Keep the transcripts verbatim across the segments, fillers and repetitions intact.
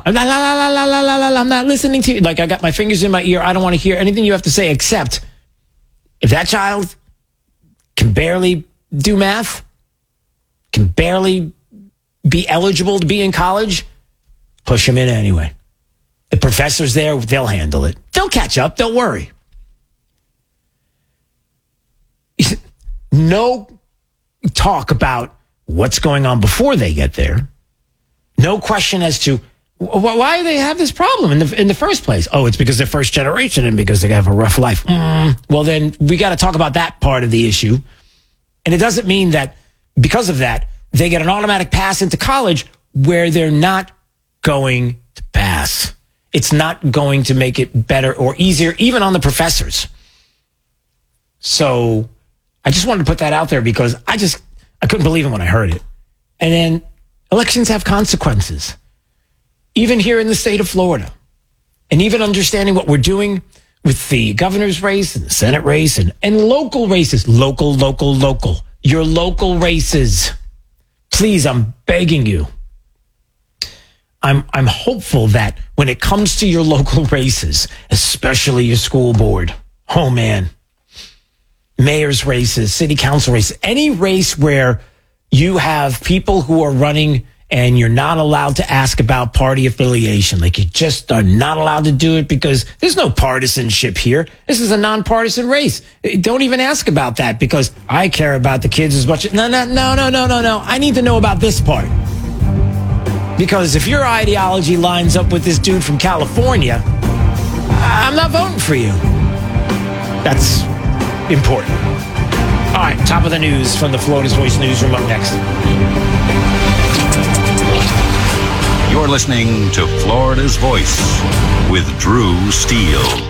I'm not, la, la, la, la, la, la, la, I'm not listening to you. Like, I got my fingers in my ear. I don't want to hear anything you have to say, except if that child can barely do math, can barely be eligible to be in college, push him in anyway. The professors there, they'll handle it. They'll catch up. Don't worry. No talk about what's going on before they get there. No question as to why do they have this problem in the in the first place. Oh, it's because they're first generation and because they have a rough life. Mm, well, then we got to talk about that part of the issue. And it doesn't mean that because of that, they get an automatic pass into college where they're not going to pass. It's not going to make it better or easier, even on the professors. So I just wanted to put that out there because I just, I couldn't believe it when I heard it. And then elections have consequences, even here in the state of Florida. And even understanding what we're doing with the governor's race and the Senate race and, and local races, local, local, local, your local races. Please, I'm begging you. I'm I'm hopeful that when it comes to your local races, especially your school board, oh man, mayor's races, city council races, any race where you have people who are running and you're not allowed to ask about party affiliation. Like you just are not allowed to do it because there's no partisanship here. This is a nonpartisan race. Don't even ask about that because I care about the kids as much. No, no, no, no, no, no, no. I need to know about this part. Because if your ideology lines up with this dude from California, I'm not voting for you. That's important. All right, top of the news from the Florida's Voice newsroom up next. You're listening to Florida's Voice with Drew Steele.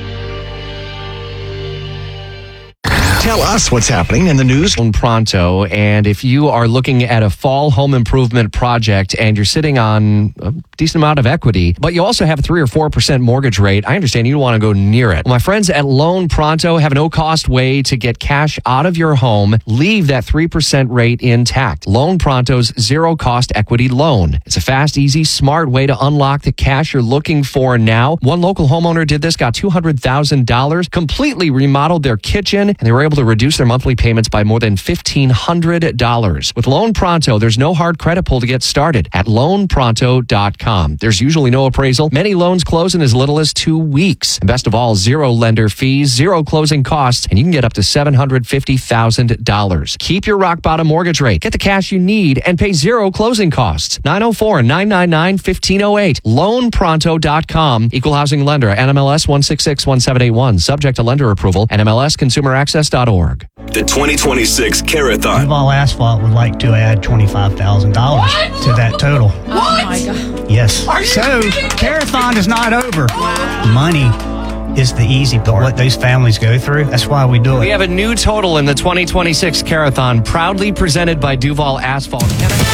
Tell us what's happening in the news. Pronto, and if you are looking at a fall home improvement project and you're sitting on a decent amount of equity, but you also have a three or four percent mortgage rate, I understand you don't want to go near it. Well, my friends at Loan Pronto have a no-cost way to get cash out of your home, leave that three percent rate intact. Loan Pronto's zero-cost equity loan. It's a fast, easy, smart way to unlock the cash you're looking for now. One local homeowner did this, got two hundred thousand dollars, completely remodeled their kitchen, and they were able to reduce their monthly payments by more than fifteen hundred dollars. With Loan Pronto, there's no hard credit pull to get started at loan pronto dot com. There's usually no appraisal. Many loans close in as little as two weeks. And best of all, zero lender fees, zero closing costs, and you can get up to seven hundred fifty thousand dollars. Keep your rock bottom mortgage rate. Get the cash you need and pay zero closing costs. nine oh four, nine nine nine, one five oh eight. loan pronto dot com. Equal housing lender. N M L S one six six one seven eight one. Subject to lender approval. N M L S consumer access dot org. The twenty twenty-six Carathon. Duval Asphalt would like to add twenty-five thousand dollars to that total. What? Oh my God. Yes. Are you so, Carathon is not over. Wow. Money is the easy part. What those families go through, that's why we do it. We have a new total in the twenty twenty-six Carathon, proudly presented by Duval Asphalt.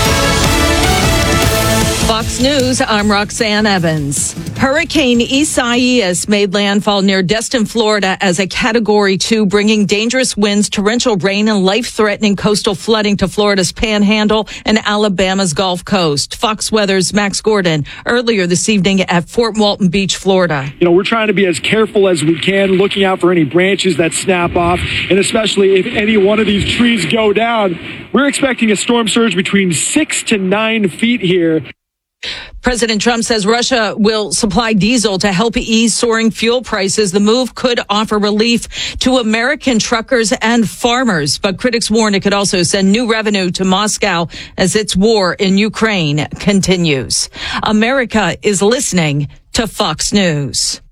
Fox News, I'm Roxanne Evans. Hurricane Isaias made landfall near Destin, Florida as a Category two, bringing dangerous winds, torrential rain, and life-threatening coastal flooding to Florida's Panhandle and Alabama's Gulf Coast. Fox Weather's Max Gordon earlier this evening at Fort Walton Beach, Florida. You know, we're trying to be as careful as we can, looking out for any branches that snap off, and especially if any one of these trees go down. We're expecting a storm surge between six to nine feet here. President Trump says Russia will supply diesel to help ease soaring fuel prices. The move could offer relief to American truckers and farmers, but critics warn it could also send new revenue to Moscow as its war in Ukraine continues. America is listening to Fox News.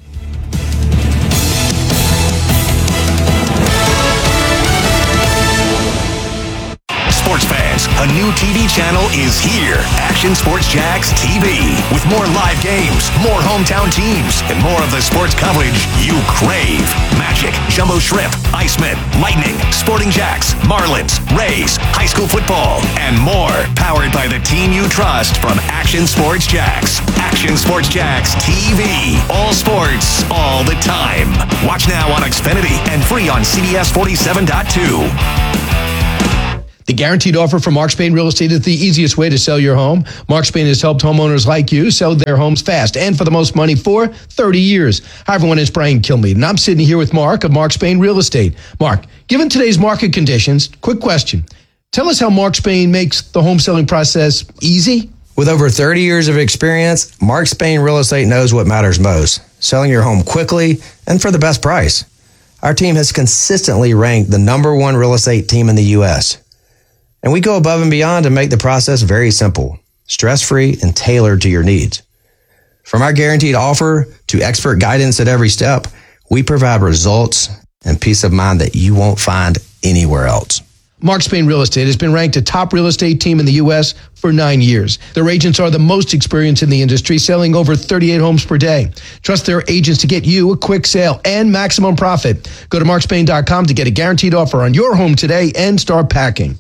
Sports fans, a new T V channel is here. Action Sports Jax T V. With more live games, more hometown teams, and more of the sports coverage you crave. Magic, Jumbo Shrimp, Iceman, Lightning, Sporting Jacks, Marlins, Rays, high school football, and more. Powered by the team you trust from Action Sports Jax. Action Sports Jax T V. All sports, all the time. Watch now on Xfinity and free on C B S forty-seven point two. The guaranteed offer from Mark Spain Real Estate is the easiest way to sell your home. Mark Spain has helped homeowners like you sell their homes fast and for the most money for thirty years. Hi, everyone. It's Brian Kilmeade, and I'm sitting here with Mark of Mark Spain Real Estate. Mark, given today's market conditions, quick question. Tell us how Mark Spain makes the home selling process easy. With over thirty years of experience, Mark Spain Real Estate knows what matters most, selling your home quickly and for the best price. Our team has consistently ranked the number one real estate team in the U S, and we go above and beyond to make the process very simple, stress-free, and tailored to your needs. From our guaranteed offer to expert guidance at every step, we provide results and peace of mind that you won't find anywhere else. Mark Spain Real Estate has been ranked a top real estate team in the U S for nine years. Their agents are the most experienced in the industry, selling over thirty-eight homes per day. Trust their agents to get you a quick sale and maximum profit. Go to mark spain dot com to get a guaranteed offer on your home today and start packing.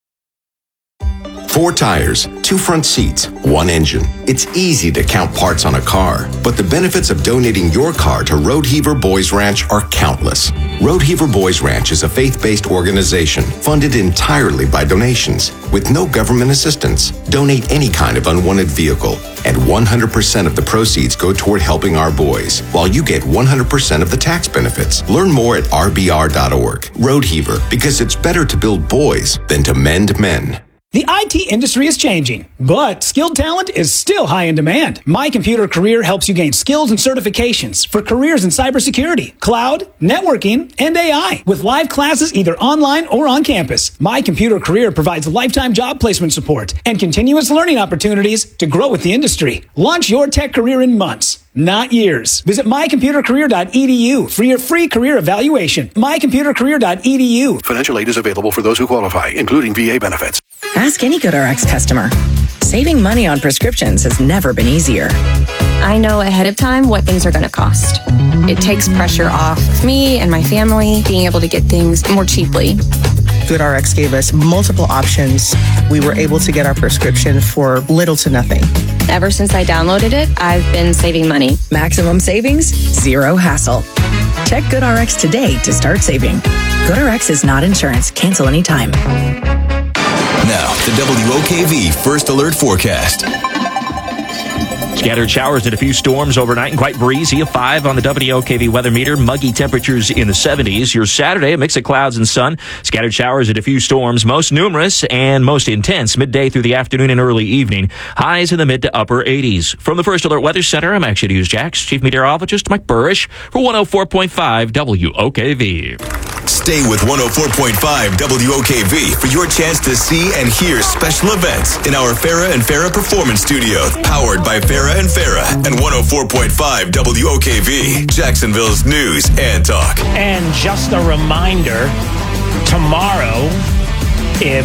Four tires, two front seats, one engine. It's easy to count parts on a car, but the benefits of donating your car to Roadheaver Boys Ranch are countless. Roadheaver Boys Ranch is a faith-based organization funded entirely by donations with no government assistance. Donate any kind of unwanted vehicle, and one hundred percent of the proceeds go toward helping our boys, while you get one hundred percent of the tax benefits. Learn more at r b r dot org. Roadheaver, because it's better to build boys than to mend men. The I T industry is changing, but skilled talent is still high in demand. My Computer Career helps you gain skills and certifications for careers in cybersecurity, cloud, networking, and A I, with live classes either online or on campus. My Computer Career provides lifetime job placement support and continuous learning opportunities to grow with the industry. Launch your tech career in months, not years. Visit my computer career dot e d u for your free career evaluation. my computer career dot e d u. Financial aid is available for those who qualify, including V A benefits. Ask any GoodRx customer. Saving money on prescriptions has never been easier. I know ahead of time what things are going to cost. It takes pressure off me and my family being able to get things more cheaply. GoodRx gave us multiple options. We were able to get our prescription for little to nothing. Ever since I downloaded it, I've been saving money. Maximum savings, zero hassle. Check GoodRx today to start saving. GoodRx is not insurance. Cancel anytime. Now, the W O K V First Alert Forecast. Scattered showers and a few storms overnight and quite breezy. A five on the W O K V weather meter. Muggy temperatures in the seventies. Your Saturday, a mix of clouds and sun. Scattered showers and a few storms. Most numerous and most intense midday through the afternoon and early evening. Highs in the mid to upper eighties. From the First Alert Weather Center, I'm Action News Jax Chief Meteorologist Mike Burrish for one oh four point five W O K V. Stay with one oh four point five W O K V for your chance to see and hear special events in our Farrah and Farrah Performance Studio, powered by Farrah and Farrah, and one oh four point five W O K V, Jacksonville's news and talk. And just a reminder, tomorrow, if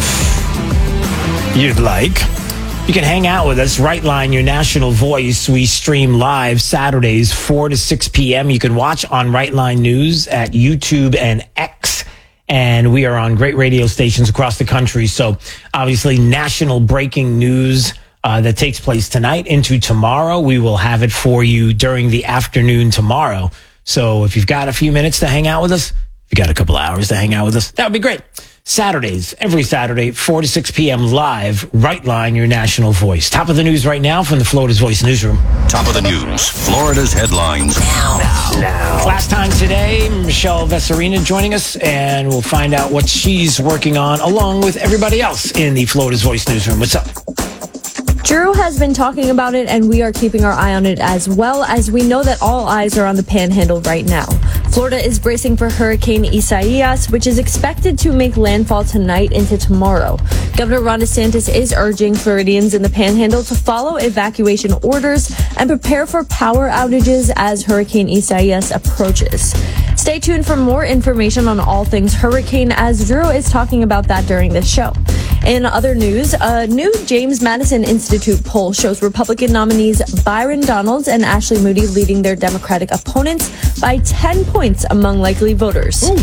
you'd like, you can hang out with us. Rightline, your national voice. We stream live Saturdays, four to six p.m. You can watch on Rightline News at YouTube and X. And we are on great radio stations across the country. So obviously national breaking news uh, that takes place tonight into tomorrow. We will have it for you during the afternoon tomorrow. So if you've got a few minutes to hang out with us, if you got a couple hours to hang out with us, that would be great. Saturdays, every Saturday, four to six p.m. live, Rightline, your national voice. Top of the news right now from the Florida's Voice newsroom. Top of the news, Florida's headlines. Now. Now. now. Class time today, Michelle Vesarina joining us, and we'll find out what she's working on along with everybody else in the Florida's Voice newsroom. What's up? Drew has been talking about it, and we are keeping our eye on it as well, as we know that all eyes are on the Panhandle right now. Florida is bracing for Hurricane Isaias, which is expected to make landfall tonight into tomorrow. Governor Ron DeSantis is urging Floridians in the Panhandle to follow evacuation orders and prepare for power outages as Hurricane Isaias approaches. Stay tuned for more information on all things hurricane, as Drew is talking about that during this show. In other news, a new James Madison Institute poll shows Republican nominees Byron Donalds and Ashley Moody leading their Democratic opponents by ten points among likely voters. Ooh.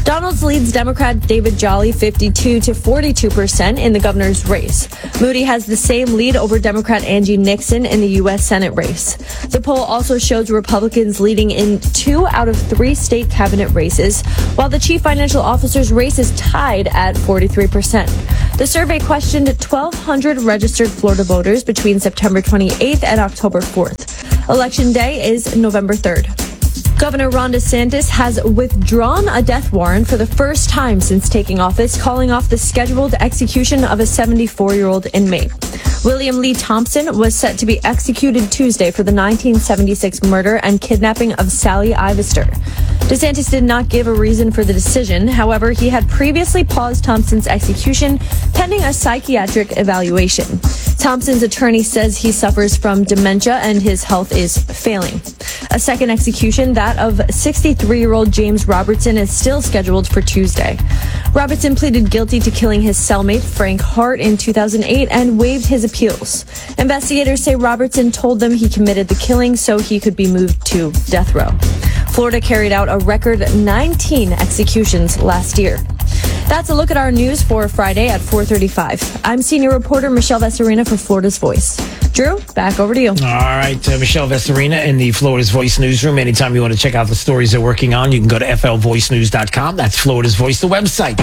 Donalds leads Democrat David Jolly fifty-two to forty-two percent in the governor's race. Moody has the same lead over Democrat Angie Nixon in the U S Senate race. The poll also shows Republicans leading in two out of three state cabinet races, while the chief financial officer's race is tied at forty-three percent. The survey questioned twelve hundred registered Florida voters between September twenty-eighth and October fourth. Election day is November third. Governor Ron DeSantis has withdrawn a death warrant for the first time since taking office, calling off the scheduled execution of a seventy-four-year-old inmate. William Lee Thompson was set to be executed Tuesday for the nineteen seventy-six murder and kidnapping of Sally Ivester. DeSantis did not give a reason for the decision. However, he had previously paused Thompson's execution pending a psychiatric evaluation. Thompson's attorney says he suffers from dementia and his health is failing. A second execution, that of sixty-three-year-old James Robertson, is still scheduled for Tuesday. Robertson pleaded guilty to killing his cellmate, Frank Hart, in two thousand eight and waived his appeals. Investigators say Robertson told them he committed the killing so he could be moved to death row. Florida carried out a record nineteen executions last year. That's a look at our news for Friday at four thirty-five. I'm senior reporter Michelle Vesarina for Florida's Voice. Drew, back over to you. All right, uh, Michelle Vesarina in the Florida's Voice newsroom. Anytime you want to check out the stories they're working on, you can go to F L voice news dot com. That's Florida's Voice, the website.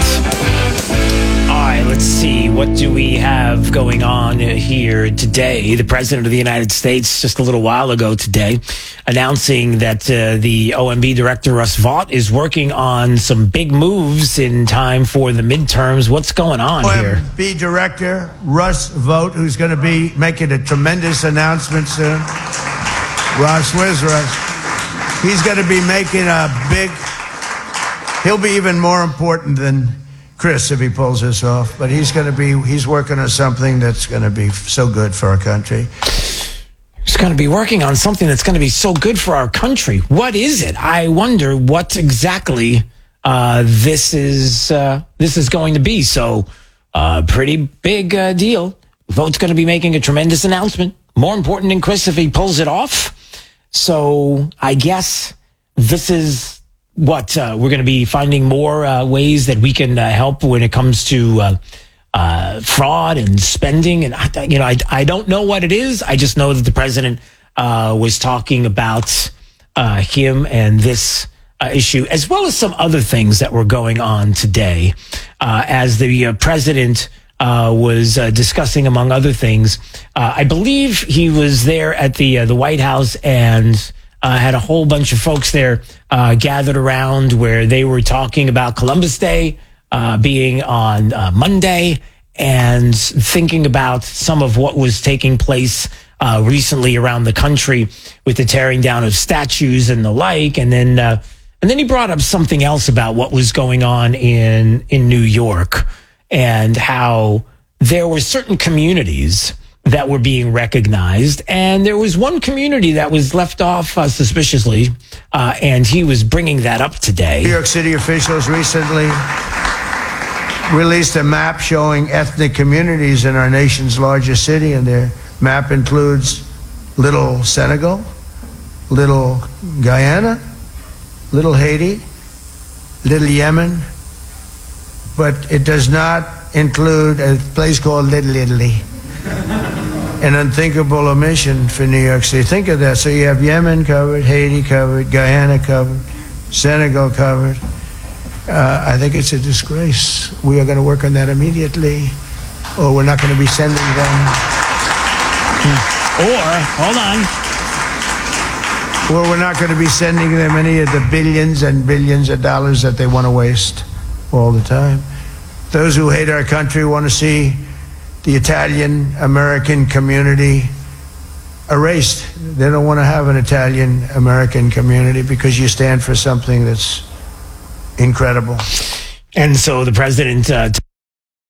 All right, let's see. What do we have going on here today? The President of the United States, just a little while ago today, announcing that uh, the O M B Director, Russ Vought, is working on some big moves in time for the midterms. What's going on here? O M B Director, Russ Vought, who's going to be making a tremendous announcement soon. Russ, where's Russ? He's going to be making a big, he'll be even more important than Chris if he pulls this off, but he's going to be, he's working on something that's going to be so good for our country. He's going to be working on something that's going to be so good for our country. What is it? I wonder what exactly uh, this is uh, this is going to be. So, uh, pretty big uh, deal. Vought's going to be making a tremendous announcement. More important than Chris if he pulls it off. So, I guess this is what uh, we're going to be finding more uh, ways that we can uh, help when it comes to uh, uh, fraud and spending. And, I, you know, I, I don't know what it is. I just know that the president uh, was talking about uh, him and this uh, issue, as well as some other things that were going on today. Uh, as the uh, president uh, was uh, discussing, among other things, uh, I believe he was there at the uh, the White House and Uh, had a whole bunch of folks there uh, gathered around where they were talking about Columbus Day uh, being on uh, Monday and thinking about some of what was taking place uh, recently around the country with the tearing down of statues and the like. And then uh, and then he brought up something else about what was going on in in New York and how there were certain communities that were being recognized, and there was one community that was left off uh, suspiciously, uh, and he was bringing that up today. New York City officials recently released a map showing ethnic communities in our nation's largest city, and their map includes Little Senegal, Little Guyana, Little Haiti, Little Yemen, but it does not include a place called Little Italy. An unthinkable omission for New York City. Think of that. So you have Yemen covered, Haiti covered, Guyana covered, Senegal covered. Uh, I think it's a disgrace. We are going to work on that immediately, or we're not going to be sending them. Or, hold on. Or we're not going to be sending them any of the billions and billions of dollars that they want to waste all the time. Those who hate our country want to see the Italian-American community erased. They don't want to have an Italian-American community because you stand for something that's incredible. And so the president uh,